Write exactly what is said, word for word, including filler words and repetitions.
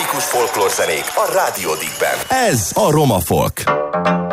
epikus folklórzenék a Rádió Digben. Ez a Roma Folk.